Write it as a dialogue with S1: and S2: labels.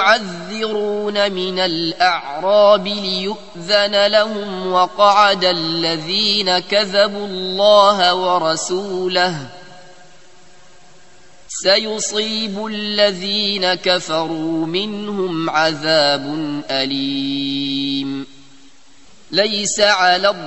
S1: يعذرون من الأعراب ليؤذن لهم وقعد الذين كذبوا الله ورسوله سيصيب الذين كفروا منهم عذاب أليم. ليس على